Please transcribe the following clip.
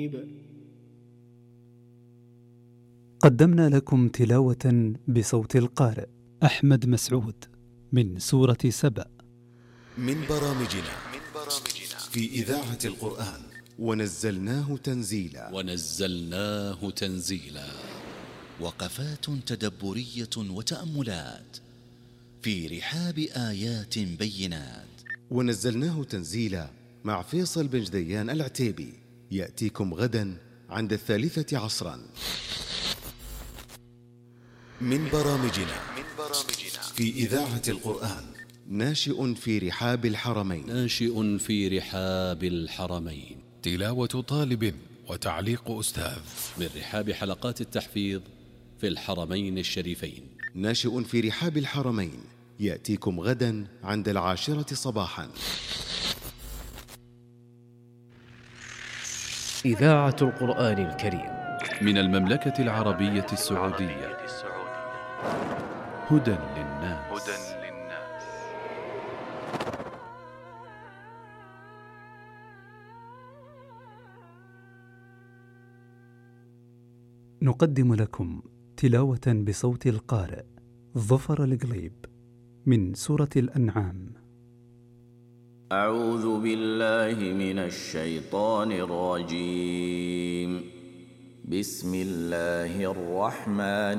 قدمنا لكم تلاوة بصوت القارئ أحمد مسعود من سورة سبأ من برامجنا في إذاعة القرآن. ونزلناه تنزيلا. وقفات تدبرية وتأملات في رحاب آيات بينات. ونزلناه تنزيلا مع فيصل بن جديان العتيبي، يأتيكم غدا عند 3 عصرا. من برامجنا في إذاعة القرآن. ناشئ في رحاب الحرمين. تلاوة طالب وتعليق أستاذ من رحاب حلقات التحفيظ في الحرمين الشريفين. ناشئ في رحاب الحرمين، يأتيكم غدا عند 10 صباحا. إذاعة القرآن الكريم من المملكة العربية السعودية. هدى للناس. نقدم لكم تلاوة بصوت القارئ ظفر القليب من سورة الأنعام. أعوذ بالله من الشيطان الرجيم. بسم الله الرحمن